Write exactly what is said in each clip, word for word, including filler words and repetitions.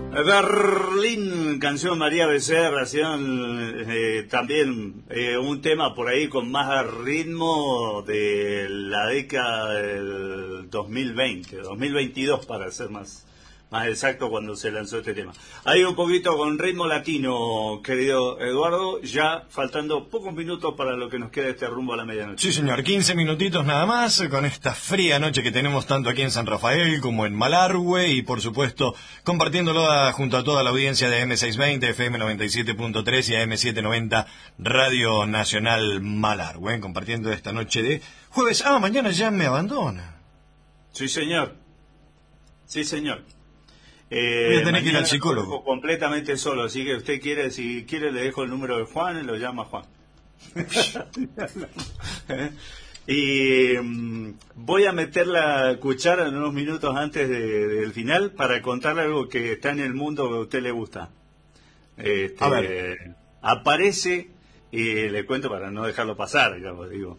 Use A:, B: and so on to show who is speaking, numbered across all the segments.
A: Berlín, canción María Becerra, eh, también eh, un tema por ahí con más ritmo de la década del dos mil veinte, dos mil veintidós para ser más, más exacto cuando se lanzó este tema. Ahí un poquito con ritmo latino, querido Eduardo, ya faltando pocos minutos para lo que nos queda este rumbo a la medianoche.
B: Sí, señor, quince minutitos nada más, con esta fría noche que tenemos tanto aquí en San Rafael como en Malargüe, y por supuesto compartiéndolo a, junto a toda la audiencia de eme seiscientos veinte, efe eme noventa y siete punto tres y a eme setecientos noventa Radio Nacional Malargüe, compartiendo esta noche de jueves. Ah, mañana ya me abandona.
A: Sí, señor. Sí, señor. Eh,
B: Voy a tener que ir al psicólogo.
A: Completamente solo, así que usted quiere, si quiere le dejo el número de Juan y lo llama Juan. Y um, voy a meter la cuchara en unos minutos antes de, del final para contarle algo que está en el mundo que a usted le gusta. Este,
B: a ver.
A: Aparece, y le cuento para no dejarlo pasar, digamos, digo.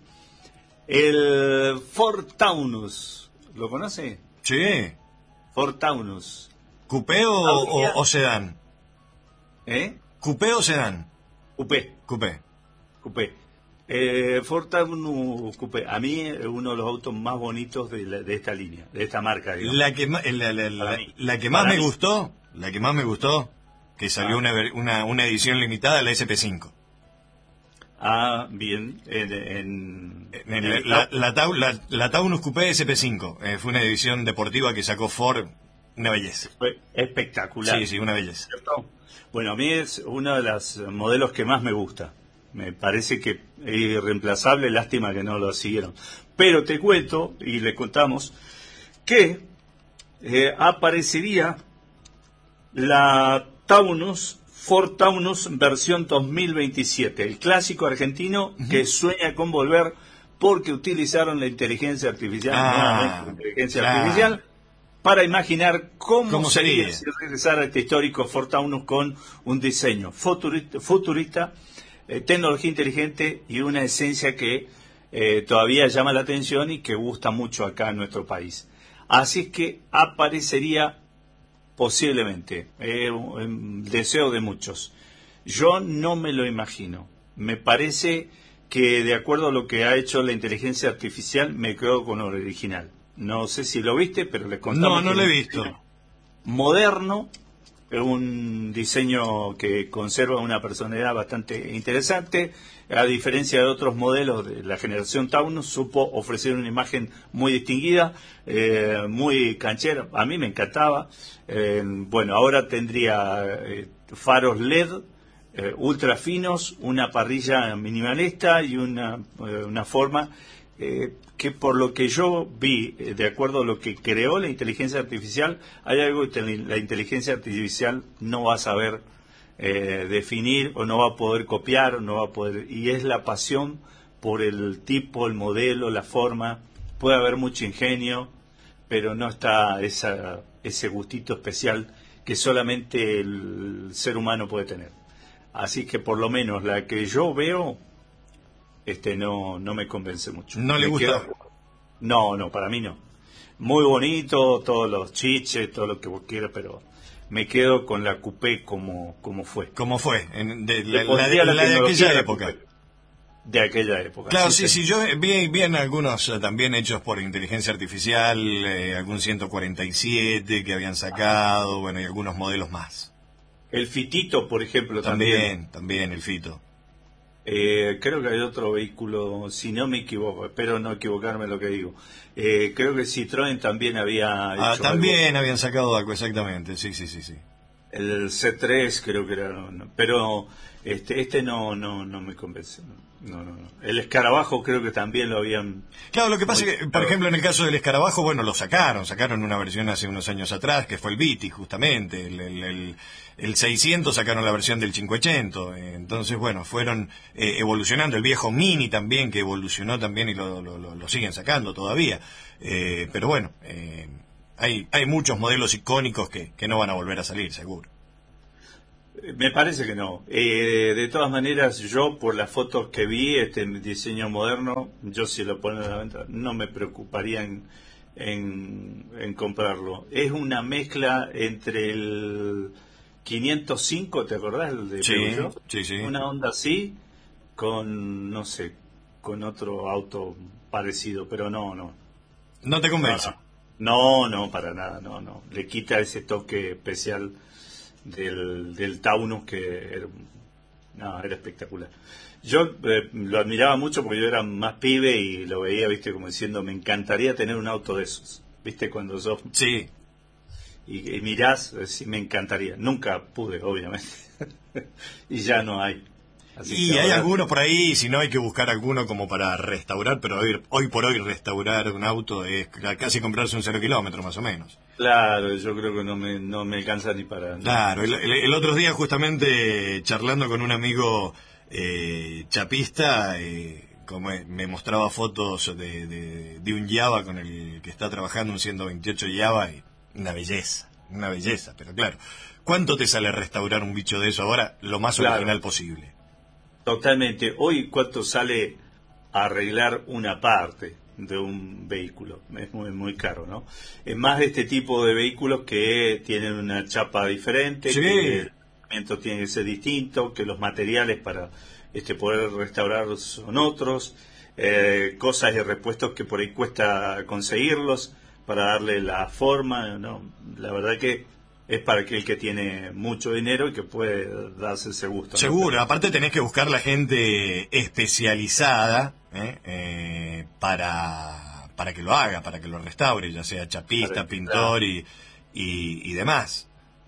A: El Ford Taunus, ¿lo conoce?
B: Sí.
A: Ford Taunus.
B: ¿Coupé o, o, o sedán?
A: ¿Eh?
B: ¿Coupé o sedán?
A: Coupé.
B: Coupé.
A: Coupé. Eh, Ford Taunus Coupé. A mí es uno de los autos más bonitos de, la, de esta línea, de esta marca, digamos.
B: La que, la, la, la, la, la que más Para me mí. gustó, la que más me gustó, que salió ah. una, una, una edición limitada, la ese pe cinco.
A: Ah, bien. En, en,
B: en, en el, la, la, la, la, la Taunus Coupé ese pe cinco. Eh, fue una edición deportiva que sacó Ford. Una belleza.
A: Fue espectacular.
B: Sí, sí, una belleza.
A: ¿Cierto? Bueno, a mí es uno de los modelos que más me gusta. Me parece que es irreemplazable, lástima que no lo siguieron. Pero te cuento, y le contamos, que eh, aparecería la Taunus, Ford Taunus versión dos mil veintisiete, el clásico argentino uh-huh. que sueña con volver porque utilizaron la inteligencia artificial,
B: ah,
A: la inteligencia
B: claro.
A: artificial, para imaginar cómo,
B: ¿Cómo
A: sería,
B: sería
A: si regresara este histórico Ford Taunus con un diseño futurista, futurista eh, tecnología inteligente y una esencia que eh, todavía llama la atención y que gusta mucho acá en nuestro país. Así es que aparecería posiblemente, eh, un deseo de muchos. Yo no me lo imagino. Me parece que de acuerdo a lo que ha hecho la inteligencia artificial, me quedo con el original. No sé si lo viste, pero les contamos.
B: No, no lo he visto.
A: Moderno, un diseño que conserva una personalidad bastante interesante. A diferencia de otros modelos de la generación Taunus, supo ofrecer una imagen muy distinguida, eh, muy canchera. A mí me encantaba. Eh, bueno, ahora tendría eh, faros L E D, eh, ultra finos, una parrilla minimalista y una, eh, una forma... Eh, que por lo que yo vi, eh, de acuerdo a lo que creó la inteligencia artificial, hay algo que la inteligencia artificial no va a saber eh, definir o no va a poder copiar, o no va a poder, y es la pasión por el tipo, el modelo, la forma. Puede haber mucho ingenio, pero no está esa, ese gustito especial que solamente el ser humano puede tener. Así que por lo menos la que yo veo... Este no no me convence mucho.
B: ¿No le
A: me
B: gusta?
A: Quedo... No, no, para mí no. Muy bonito, todos los chiches, todo lo que vos quieras, pero me quedo con la coupé como, como fue.
B: Como fue, en, de, la, la, de, la, la de aquella época.
A: De aquella época.
B: Claro, sí, sí, sí yo vi, vi en algunos uh, también hechos por inteligencia artificial, eh, algún ciento cuarenta y siete que habían sacado, bueno, y algunos modelos más.
A: El Fitito, por ejemplo,
B: también.
A: También,
B: también el Fito.
A: Eh, creo que hay otro vehículo, si no me equivoco, espero no equivocarme en lo que digo. Eh, creo que Citroën también había hecho
B: Ah, también
A: algo.
B: habían sacado algo, exactamente, sí, sí, sí, sí.
A: El ce tres creo que era, no, pero este este no no no me convence. No, no, no. El escarabajo creo que también lo habían...
B: Claro, lo que pasa es que, por ejemplo, en el caso del escarabajo, bueno, lo sacaron, sacaron una versión hace unos años atrás, que fue el Viti, justamente, el, el, el, el seiscientos sacaron la versión del quinientos, entonces, bueno, fueron eh, evolucionando, el viejo Mini también, que evolucionó también y lo, lo, lo, lo siguen sacando todavía, eh, pero bueno, eh, hay, hay muchos modelos icónicos que, que no van a volver a salir, seguro.
A: Me parece que no. Eh, de todas maneras, yo por las fotos que vi, este diseño moderno, yo si lo ponen a la venta, no me preocuparía en, en, en comprarlo. Es una mezcla entre el quinientos cinco, ¿te acordás? El de
B: Sí,
A: Peugeot?
B: sí, sí.
A: Una onda así, con, no sé, con otro auto parecido, pero no, no.
B: ¿No te convence?
A: No, no, no, para nada, no, no. Le quita ese toque especial del, del Taunus que era, no, era espectacular. Yo eh, lo admiraba mucho porque yo era más pibe y lo veía, viste, como diciendo, me encantaría tener un auto de esos. Viste, cuando sos...
B: Sí.
A: Y, y mirás, sí, me encantaría. Nunca pude, obviamente. Y ya no hay. Así
B: Y
A: que
B: hay
A: ahora...
B: algunos por ahí, si no hay que buscar alguno como para restaurar, pero hoy, hoy por hoy restaurar un auto es casi comprarse un cero kilómetro más o menos.
A: Claro, yo creo que no me, no me alcanza ni para...
B: Claro, el, el, el otro día justamente charlando con un amigo eh, chapista, eh, como me mostraba fotos de, de, de un Java con el que está trabajando, un ciento veintiocho Java, y una belleza, una belleza, pero claro, ¿cuánto te sale restaurar un bicho de eso ahora lo más
A: Claro.
B: original posible?
A: Totalmente. Hoy, ¿cuánto sale arreglar una parte de un vehículo? Es muy, muy caro, ¿no? Es más de este tipo de vehículos que tienen una chapa diferente,
B: Sí.
A: que el tratamiento tiene que ser distinto, que los materiales para este poder restaurar son otros, eh, cosas y repuestos que por ahí cuesta conseguirlos para darle la forma, ¿no? La verdad que es para aquel que tiene mucho dinero y que puede darse ese gusto, ¿no?
B: Seguro, aparte tenés que buscar la gente especializada ¿eh? Eh, para, para que lo haga, para que lo restaure, ya sea chapista,
A: Para-
B: pintor y, y, y demás.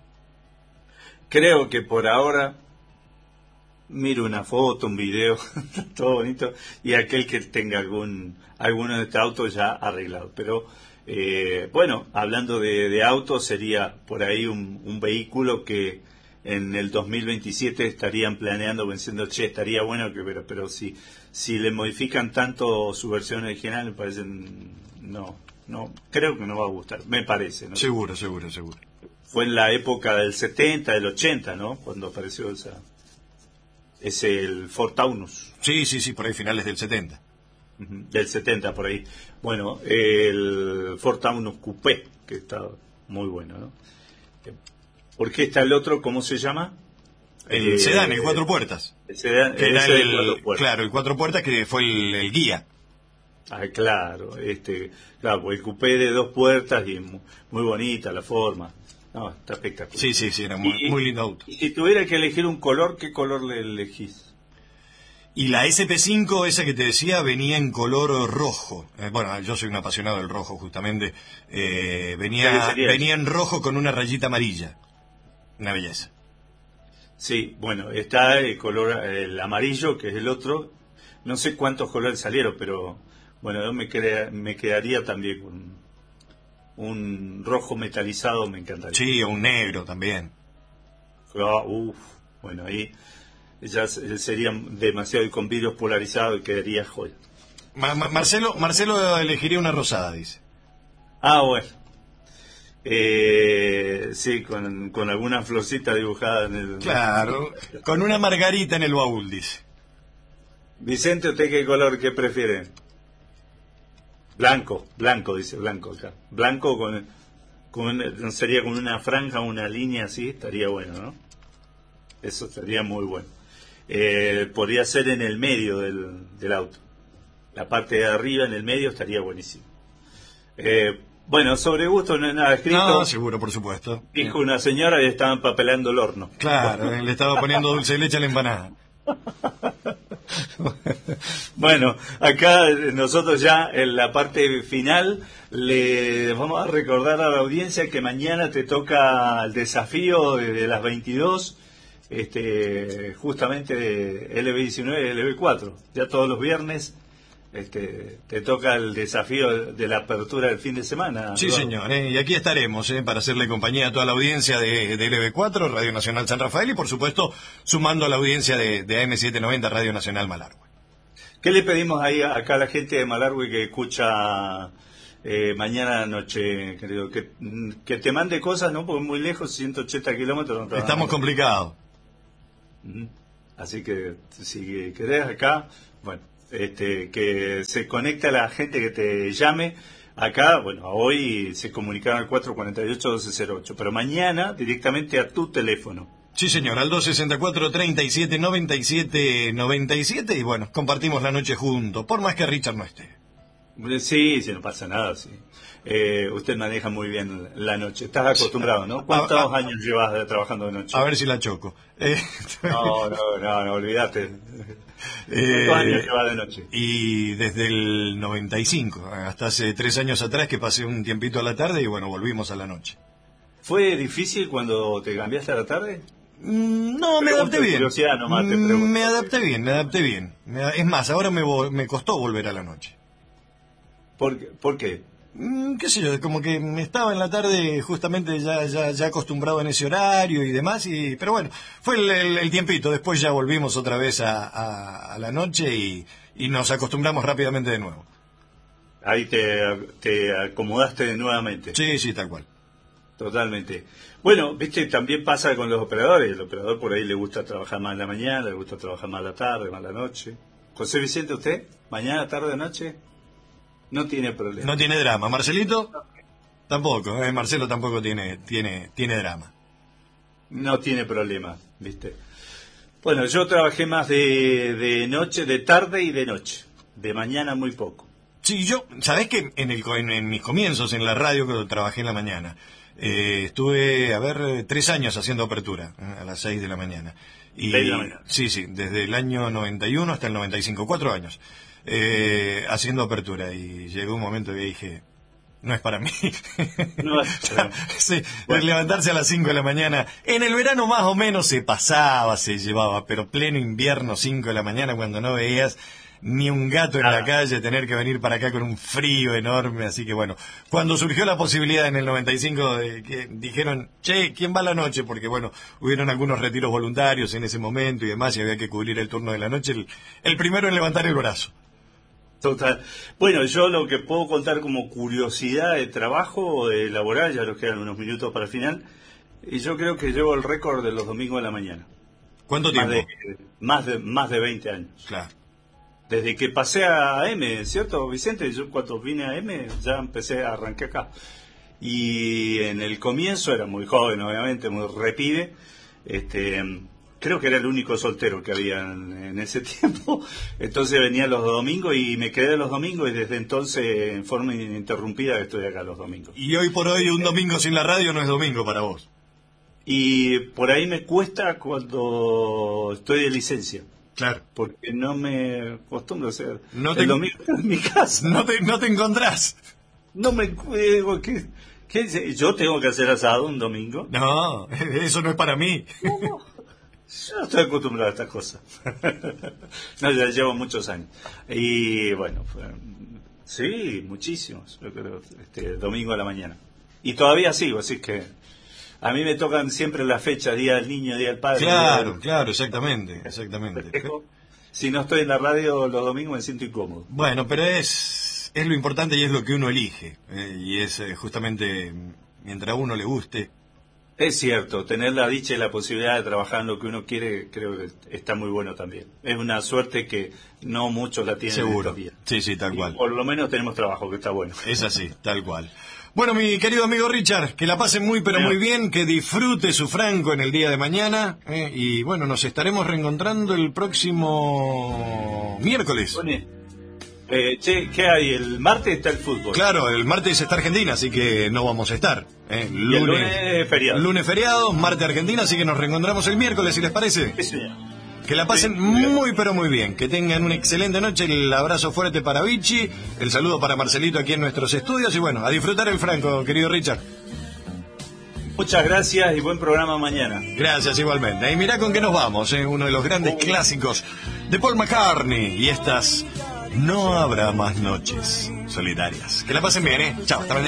A: Creo que por ahora miro una foto, un video, todo bonito, y aquel que tenga algún alguno de estos autos ya arreglado. Pero eh, bueno, hablando de, de autos, sería por ahí un, un vehículo que en el dos mil veintisiete estarían planeando, diciendo, che, estaría bueno que, pero, pero si, si le modifican tanto su versión original, me parece, no, no, creo que no va a gustar, me parece, ¿no?
B: Seguro, seguro, seguro.
A: Fue en la época del setenta, del ochenta, ¿no? Cuando apareció esa, ese el Ford Taunus.
B: Sí, sí, sí, por ahí finales del setenta.
A: Ujú, del setenta por ahí. Bueno, el Ford Taunus Coupé, que está muy bueno, ¿no? ¿Por qué está el otro? ¿Cómo se llama?
B: El
A: Eh,
B: sedán, el cuatro puertas.
A: El sedán,
B: Que era
A: ese de
B: el,
A: cuatro puertas.
B: claro, el cuatro puertas que fue el, el guía.
A: Ah, claro, este, claro, pues el coupé de dos puertas y muy, muy bonita la forma. No, está espectacular.
B: Sí, sí, sí, era muy,
A: Y-
B: muy lindo auto.
A: Y si tuviera que elegir un color, ¿qué color le elegís?
B: Y la S P cinco, esa que te decía, venía en color rojo. Eh, bueno, yo soy un apasionado del rojo, justamente. Eh,
A: ¿Qué
B: venía,
A: sería
B: venía en rojo con una rayita amarilla. Una belleza.
A: Sí, bueno, está el color, el amarillo, que es el otro. No sé cuántos colores salieron, pero bueno, yo me, queda- me quedaría también con un rojo metalizado, me encantaría.
B: Sí, un negro también.
A: Ah, uf, bueno, ahí ya se- sería demasiado y con vidrios polarizados y quedaría joya.
B: Ma- Ma- Marcelo, Marcelo elegiría una rosada, dice.
A: Ah, bueno. Eh, sí, con, con alguna florcita dibujada en el...
B: Claro, con una margarita en el baúl, dice.
A: Vicente, ¿usted qué color, qué prefiere? Blanco, blanco, dice blanco acá. Blanco con, con una- sería con una franja, una línea así, estaría bueno, ¿no? Eso estaría muy bueno. Eh, podría ser en el medio del, del auto. La parte de arriba, en el medio, estaría buenísimo. Eh, bueno, sobre gusto no hay nada escrito.
B: No, seguro, por supuesto.
A: Dijo una señora y estaban papelando el horno.
B: Claro, eh, le estaba poniendo dulce de leche a la empanada.
A: Bueno, acá eh, nosotros ya en la parte final le vamos a recordar a la audiencia que mañana te toca el desafío de las veintidós, este, justamente de L B diecinueve y L B cuatro. Ya todos los viernes este, te toca el desafío de la apertura del fin de semana.
B: Sí,
A: Eduardo.
B: señor, eh, y aquí estaremos eh, para hacerle compañía a toda la audiencia de, de L B cuatro, Radio Nacional San Rafael, y por supuesto sumando a la audiencia de, de A M setecientos noventa, Radio Nacional Malargüe.
A: ¿Qué le pedimos ahí a- acá a la gente de Malargüe que escucha eh, mañana noche, querido? Que, que te mande cosas, ¿no? Porque es muy lejos, ciento ochenta kilómetros. No te van a
B: Estamos
A: mandar.
B: complicados.
A: Ujú. Así que si querés acá, bueno, este, que se conecte a la gente que te llame. Acá, bueno, hoy se comunicaron al cuatro cuatro ocho, doce cero ocho, pero mañana directamente a tu teléfono.
B: Sí, señor, al dos sesenta y cuatro, treinta y siete, noventa y siete, noventa y siete, y bueno, compartimos la noche juntos, por más que Richard no esté.
A: Sí, sí, no pasa nada, sí. Eh, usted maneja muy bien la noche. Estás acostumbrado, ¿no? ¿Cuántos
B: a, a,
A: años llevas trabajando de noche?
B: A ver si la choco. Eh,
A: no, no, no, no, olvídate.
B: Eh,
A: ¿Cuántos años llevas de noche?
B: Y desde el noventa y cinco, hasta hace tres años atrás que pasé un tiempito a la tarde y bueno, volvimos a la noche.
A: ¿Fue difícil cuando te cambiaste a la tarde?
B: No, me adapté bien.
A: Nomás te
B: me adapté bien, me adapté bien. Es más, ahora me, me costó volver a la noche.
A: ¿Por qué? ¿Por qué?
B: Qué sé yo, como que estaba en la tarde justamente ya ya, ya acostumbrado en ese horario y demás, y pero bueno, fue el, el, el tiempito, después ya volvimos otra vez a, a, a la noche y, y nos acostumbramos rápidamente de nuevo.
A: Ahí te, te acomodaste nuevamente.
B: Sí, sí, tal cual.
A: Totalmente. Bueno, viste, también pasa con los operadores. El operador por ahí le gusta trabajar más en la mañana, le gusta trabajar más en la tarde, más en la noche. José Vicente, ¿usted? ¿Mañana, tarde, noche? No tiene problema.
B: No tiene drama. ¿Marcelito? Tampoco. ¿eh? Marcelo tampoco tiene, tiene, tiene drama.
A: No tiene problema, viste. Bueno, yo trabajé más de, de noche, de tarde y de noche. De mañana muy poco.
B: Sí, yo, ¿sabés que en, el, en, en mis comienzos en la radio, cuando trabajé en la mañana, eh, estuve, a ver, tres años haciendo apertura, eh, a las seis de la mañana. Y,
A: ¿Seis de la mañana?
B: Sí, sí, desde el año noventa y uno hasta el noventa y cinco, cuatro años, eh, haciendo apertura. Y llegó un momento que dije, no es para mí.
A: No es para mí.
B: Sí,
A: bueno.
B: Levantarse a las cinco de la mañana. En el verano más o menos se pasaba, se llevaba, pero pleno invierno, cinco de la mañana, cuando no veías ni un gato en
A: ah.
B: la calle, tener que venir para acá con un frío enorme, así que bueno, cuando surgió la posibilidad en el noventa y cinco de que dijeron, che, ¿quién va a la noche? Porque bueno, hubieron algunos retiros voluntarios en ese momento y demás, y había que cubrir el turno de la noche, el, el primero en levantar el brazo.
A: Total. Bueno, yo lo que puedo contar como curiosidad de trabajo, de laboral, ya nos quedan unos minutos para el final, y yo creo que llevo el récord de los domingos de la mañana.
B: ¿Cuánto
A: más
B: tiempo?
A: De, más de más de veinte años.
B: Claro.
A: Desde que pasé a M, ¿cierto, Vicente? Yo cuando vine a M ya empecé a arrancar acá. Y en el comienzo era muy joven, obviamente, muy repibe. Este, creo que era el único soltero que había en, en ese tiempo. Entonces venía los domingos y me quedé los domingos y desde entonces en forma ininterrumpida estoy acá los domingos.
B: Y hoy por hoy un domingo sin la radio no es domingo para vos.
A: Y por ahí me cuesta cuando estoy de licencia.
B: Claro.
A: Porque no me acostumbro a hacer
B: no te,
A: el domingo en mi casa.
B: No te, no te encontrás.
A: No me... Digo, ¿qué, qué, ¿Yo tengo que hacer asado un domingo?
B: No, eso no es para mí.
A: No, no. Yo no estoy acostumbrado a estas cosas. No, ya llevo muchos años. Y bueno, fue, sí, muchísimos, yo creo, este, domingo a la mañana. Y todavía sigo, así que... A mí me tocan siempre las fechas, Día del Niño, Día del Padre.
B: Claro,
A: del...
B: claro, exactamente, exactamente.
A: Si no estoy en la radio los domingos me siento incómodo.
B: Bueno, pero es, es lo importante y es lo que uno elige. Eh, y es eh, justamente mientras a uno le guste.
A: Es cierto, tener la dicha y la posibilidad de trabajar en lo que uno quiere, creo que está muy bueno también. Es una suerte que no muchos la tienen.
B: Seguro.
A: Estos días.
B: Sí, sí, tal
A: y
B: cual.
A: Por lo menos tenemos trabajo, que está bueno.
B: Es así, tal cual. Bueno, mi querido amigo Richard, que la pase muy pero muy bien, que disfrute su Franco en el día de mañana, eh, y bueno, nos estaremos reencontrando el próximo miércoles.
A: Eh, che, ¿qué hay? El martes está el fútbol.
B: Claro, el martes está Argentina, así que no vamos a estar. Eh. Lunes,
A: y el lunes feriado.
B: Lunes feriado, martes Argentina, así que nos reencontramos el miércoles, si les parece.
A: Sí, señor.
B: Que la pasen muy pero muy bien, que tengan una excelente noche, el abrazo fuerte para Vichy, el saludo para Marcelito aquí en nuestros estudios y bueno, a disfrutar el Franco, querido Richard.
A: Muchas gracias y buen programa mañana.
B: Gracias igualmente. Y mirá con qué nos vamos, ¿eh? Uno de los grandes clásicos de Paul McCartney y estas No habrá más noches solitarias. Que la pasen bien, ¿eh? Chao, hasta mañana.